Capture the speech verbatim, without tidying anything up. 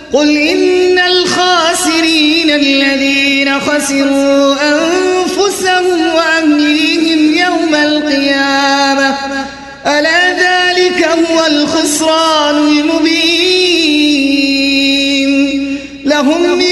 قل إن الخاسرين الذين خسروا أنفسهم وأهليهم يوم القيامة ألا ذلك هو الخسران المبين لهم